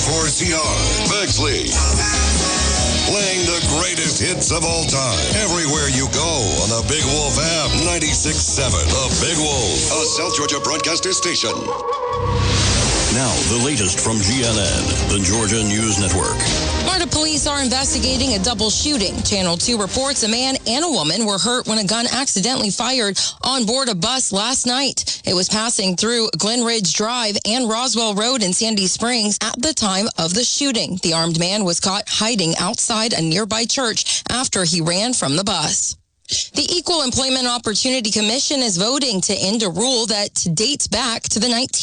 WFOR-CR, Bexley. Playing the greatest hits of all time. Everywhere you go on the Big Wolf app. 96.7, The Big Wolf, a South Georgia broadcaster station. Now, the latest from GNN, the Georgia News Network. Florida police are investigating a double shooting. Channel 2 reports a man and a woman were hurt when a gun accidentally fired on board a bus last night. It was passing through Glen Ridge Drive and Roswell Road in Sandy Springs at the time of the shooting. The armed man was caught hiding outside a nearby church after he ran from the bus. The Equal Employment Opportunity Commission is voting to end a rule that dates back to the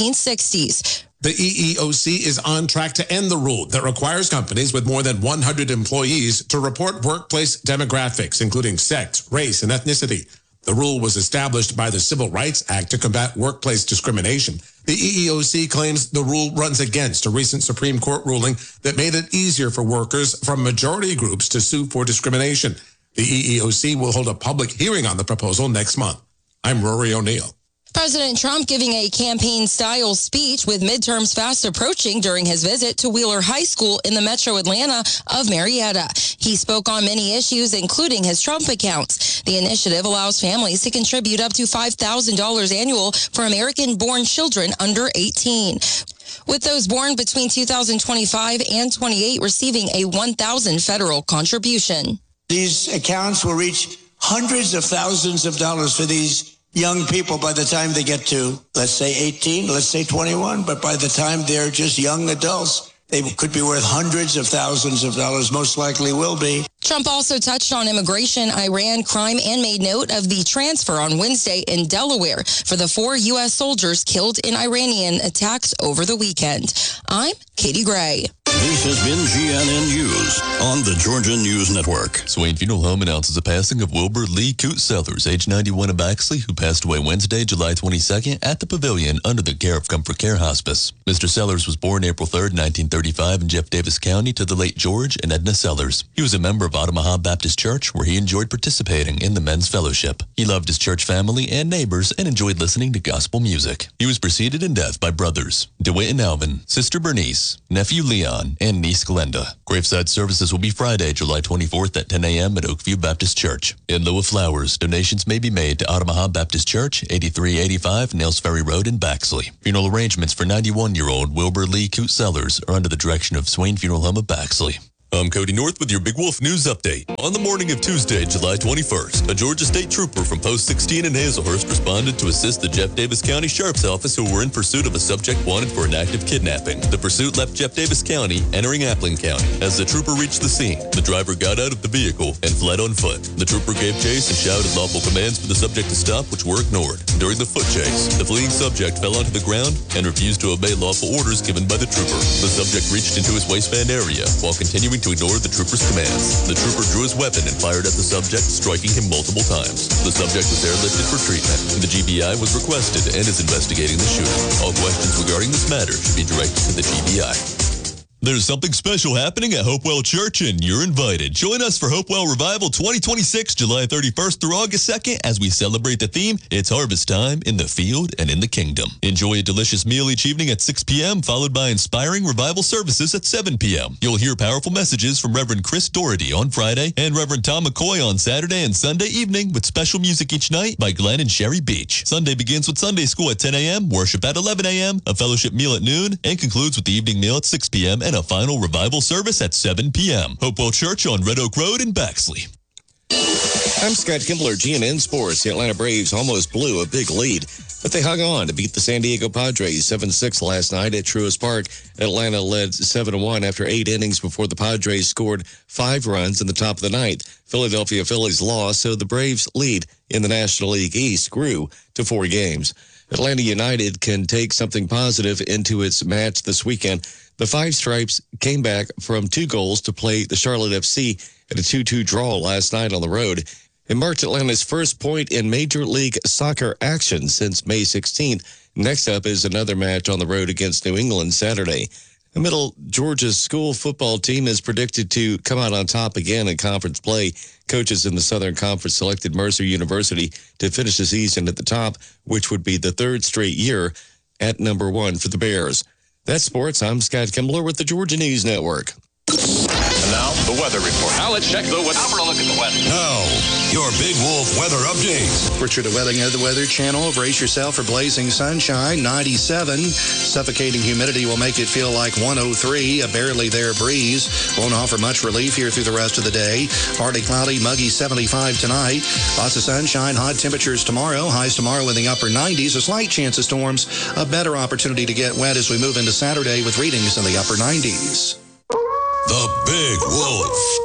1960s. The EEOC is on track to end the rule that requires companies with more than 100 employees to report workplace demographics, including sex, race, and ethnicity. The rule was established by the Civil Rights Act to combat workplace discrimination. The EEOC claims the rule runs against a recent Supreme Court ruling that made it easier for workers from majority groups to sue for discrimination. The EEOC will hold a public hearing on the proposal next month. I'm Rory O'Neill. President Trump giving a campaign-style speech with midterms fast approaching during his visit to Wheeler High School in the metro Atlanta of Marietta. He spoke on many issues, including his Trump accounts. The initiative allows families to contribute up to $5,000 annual for American-born children under 18. With those born between 2025 and 28 receiving a $1,000 federal contribution. These accounts will reach hundreds of thousands of dollars for these young people by the time they get to, let's say 18, let's say 21, but by the time they're just young adults, they could be worth hundreds of thousands of dollars, most likely will be. Trump also touched on immigration, Iran, crime, and made note of the transfer on Wednesday in Delaware for the 4 U.S. soldiers killed in Iranian attacks over the weekend. I'm Katie Gray. This has been GNN News on the Georgia News Network. Swain Funeral Home announces the passing of Wilbur Lee Coote Sellers, age 91 of Baxley, who passed away Wednesday, July 22nd at the Pavilion under the care of Comfort Care Hospice. Mr. Sellers was born April 3rd, 1935 in Jeff Davis County to the late George and Edna Sellers. He was a member of Omaha Baptist Church, where he enjoyed participating in the men's fellowship. He loved his church family and neighbors and enjoyed listening to gospel music. He was preceded in death by brothers DeWitt and Alvin, sister Bernice, nephew Leon, and niece Glenda. Graveside services will be Friday, July 24th at 10 a.m. at Oakview Baptist Church. In lieu of flowers, donations may be made to Omaha Baptist Church, 8385 Nails Ferry Road in Baxley. Funeral arrangements for 91-year-old Wilbur Lee Coote Sellers are under the direction of Swain Funeral Home of Baxley. I'm Cody North with your Big Wolf News Update. On the morning of Tuesday, July 21st, a Georgia State Trooper from Post 16 in Hazelhurst responded to assist the Jeff Davis County Sheriff's Office, who were in pursuit of a subject wanted for an active kidnapping. The pursuit left Jeff Davis County, entering Appling County. As the trooper reached the scene, the driver got out of the vehicle and fled on foot. The trooper gave chase and shouted lawful commands for the subject to stop, which were ignored. During the foot chase, the fleeing subject fell onto the ground and refused to obey lawful orders given by the trooper. The subject reached into his waistband area while continuing to ignore the trooper's commands. The trooper drew his weapon and fired at the subject, striking him multiple times. The subject was airlifted for treatment. The GBI was requested and is investigating the shooting. All questions regarding this matter should be directed to the GBI. There's something special happening at Hopewell Church, and you're invited. Join us for Hopewell Revival 2026, July 31st through August 2nd, as we celebrate the theme, It's Harvest Time in the Field and in the Kingdom. Enjoy a delicious meal each evening at 6 p.m., followed by inspiring revival services at 7 p.m. You'll hear powerful messages from Reverend Chris Doherty on Friday and Reverend Tom McCoy on Saturday and Sunday evening, with special music each night by Glenn and Sherry Beach. Sunday begins with Sunday school at 10 a.m., worship at 11 a.m., a fellowship meal at noon, and concludes with the evening meal at 6 p.m. and a final revival service at 7 p.m. Hopewell Church on Red Oak Road in Baxley. I'm Scott Kimbler, GNN Sports. The Atlanta Braves almost blew a big lead, but they hung on to beat the San Diego Padres 7-6 last night at Truist Park. Atlanta led 7-1 after 8 innings before the Padres scored 5 runs in the top of the ninth. Philadelphia Phillies lost, so the Braves' lead in the National League East grew to 4 games. Atlanta United can take something positive into its match this weekend. The Five Stripes came back from 2 goals to play the Charlotte FC at a 2-2 draw last night on the road. It marked Atlanta's first point in Major League Soccer action since May 16th. Next up is another match on the road against New England Saturday. The Middle Georgia school football team is predicted to come out on top again in conference play. Coaches in the Southern Conference selected Mercer University to finish the season at the top, which would be the 3rd straight year at number 1 for the Bears. That's sports. I'm Scott Kimbler with the Georgia News Network. And now, the weather report. Now let's check the weather. Now for a look at the weather. Now, your Big Wolf weather update. Richard Welling of the Weather Channel. Brace yourself for blazing sunshine, 97. Suffocating humidity will make it feel like 103. A barely there breeze won't offer much relief here through the rest of the day. Partly cloudy, muggy 75 tonight. Lots of sunshine, hot temperatures tomorrow. Highs tomorrow in the upper 90s. A slight chance of storms. A better opportunity to get wet as we move into Saturday with readings in the upper 90s. The Big Wolf.